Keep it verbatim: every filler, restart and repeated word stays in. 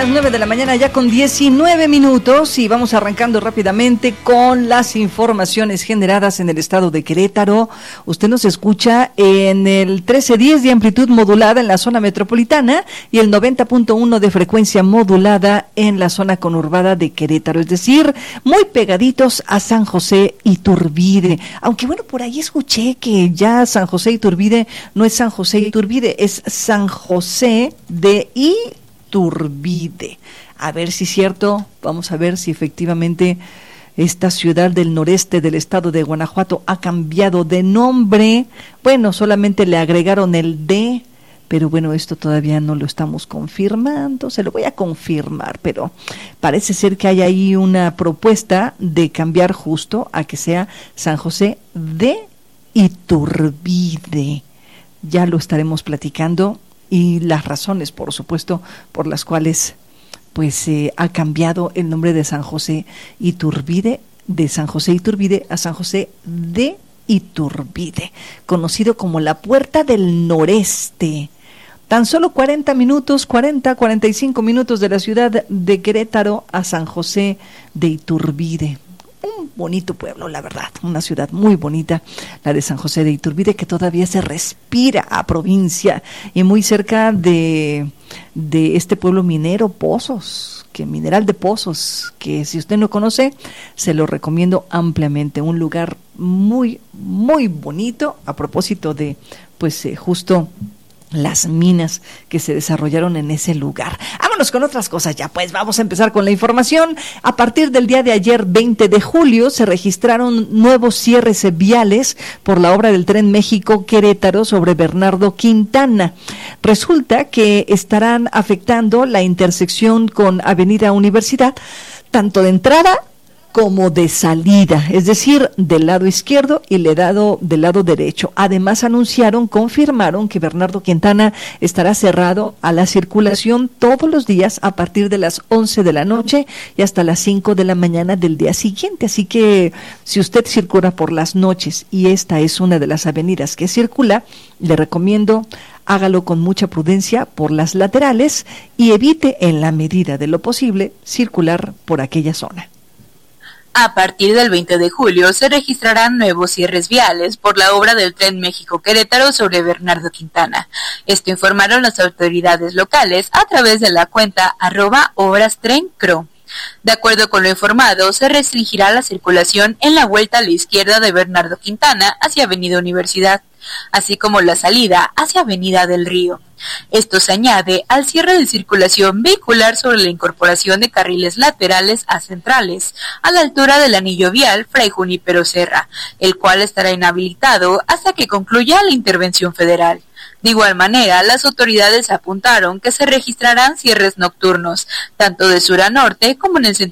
las nueve de la mañana ya con diecinueve minutos y vamos arrancando rápidamente con las informaciones generadas en el estado de Querétaro. Usted nos escucha en el trece diez de amplitud modulada en la zona metropolitana y el noventa punto uno de frecuencia modulada en la zona conurbada de Querétaro, es decir, muy pegaditos a San José Iturbide. Aunque bueno, por ahí escuché que ya San José Iturbide no es San José Iturbide, es San José de Iturbide. A ver si es cierto, vamos a ver si efectivamente esta ciudad del noreste del estado de Guanajuato ha cambiado de nombre. Bueno, solamente le agregaron el D, pero bueno, esto todavía no lo estamos confirmando, se lo voy a confirmar, pero parece ser que hay ahí una propuesta de cambiar justo a que sea San José de Iturbide. Ya lo estaremos platicando y las razones, por supuesto, por las cuales pues eh, ha cambiado el nombre de San José Iturbide, de San José Iturbide a San José de Iturbide, conocido como la Puerta del Noreste. Tan solo cuarenta minutos, cuarenta, cuarenta y cinco minutos de la ciudad de Querétaro a San José de Iturbide. Un bonito pueblo, la verdad, una ciudad muy bonita, la de San José de Iturbide, que todavía se respira a provincia y muy cerca de, de este pueblo minero, Pozos, que Mineral de Pozos, que si usted no conoce, se lo recomiendo ampliamente, un lugar muy, muy bonito, a propósito de, pues, eh, justo las minas que se desarrollaron en ese lugar. Vámonos con otras cosas ya, pues vamos a empezar con la información. A partir del día de ayer, veinte de julio, se registraron nuevos cierres viales por la obra del Tren México-Querétaro sobre Bernardo Quintana. Resulta que estarán afectando la intersección con Avenida Universidad, tanto de entrada como de salida, es decir, del lado izquierdo y del lado, del lado derecho. Además anunciaron, confirmaron que Bernardo Quintana estará cerrado a la circulación todos los días a partir de las once de la noche y hasta las cinco de la mañana del día siguiente. Así que si usted circula por las noches y esta es una de las avenidas que circula, le recomiendo hágalo con mucha prudencia por las laterales y evite en la medida de lo posible circular por aquella zona. A partir del veinte de julio se registrarán nuevos cierres viales por la obra del Tren México-Querétaro sobre Bernardo Quintana. Esto informaron las autoridades locales a través de la cuenta arroba obrastrencro. De acuerdo con lo informado, se restringirá la circulación en la vuelta a la izquierda de Bernardo Quintana hacia Avenida Universidad, así como la salida hacia Avenida del Río. Esto se añade al cierre de circulación vehicular sobre la incorporación de carriles laterales a centrales, a la altura del anillo vial Fray Junípero Serra, el cual estará inhabilitado hasta que concluya la intervención federal. De igual manera, las autoridades apuntaron que se registrarán cierres nocturnos, tanto de sur a norte como en el sentido